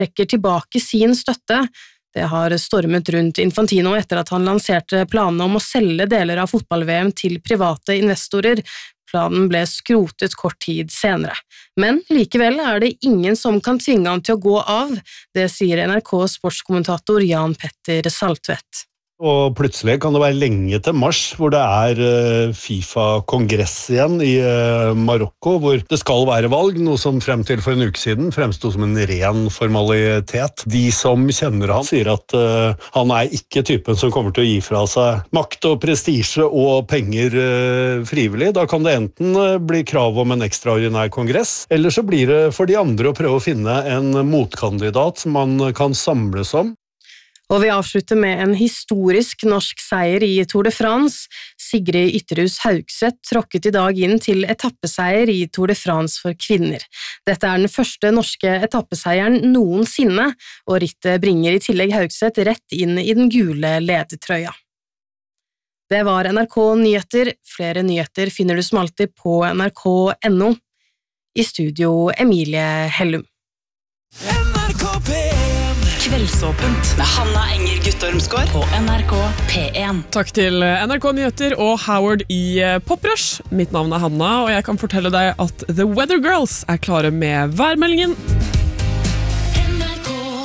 trekker tilbake sin støtte. Det har stormet rundt Infantino etter at han lanserte planene om å selge deler av fotball-VM til private investorer. Planen ble skrotet kort tid senere. Men likevel er det ingen som kan tvinge han til å gå av, det sier NRKs sportskommentator Jan Petter Saltvedt. Og plutselig kan det være lenge til mars, hvor det FIFA-kongress igjen i Marokko, hvor det skal være valg, noe som frem til for en uke siden fremstod som en ren formalitet. De som kjenner han sier at han ikke typen som kommer til å gi fra seg makt og prestisje og penger frivillig. Da kan det enten bli krav om en ekstraordinær kongress, eller så blir det for de andre å prøve å finne en motkandidat som man kan samles om. Og vi avslutter med en historisk norsk seier i Tour de France. Sigrid Ytterhus Haugseth tråkket i dag inn til etappeseier i Tour de France for kvinner. Dette er den første norske etappeseieren noensinne, og rittet bringer i tillegg Haugseth rett inn i den gule ledertrøya. Det var NRK Nyheter. Flere nyheter finner du som alltid på nrk.no. I studio Emilie Hellum. NRK P1 Kveldsåpent med Hanna Enger Guttormsgård på NRK P1. Takk til NRK Nyheter og Howard i Poprush. Mitt navn er Hanna, og jeg kan fortelle deg at The Weather Girls er klare med værmeldingen. NRK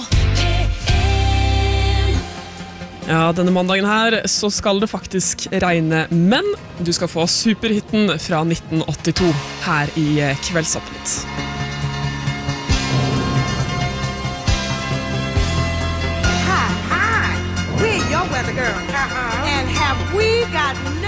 P1. Ja, denne mandagen her så skal det faktisk regne, men du skal få superhitten fra 1982 her i Kveldsåpent. We're your weather girl. And have we got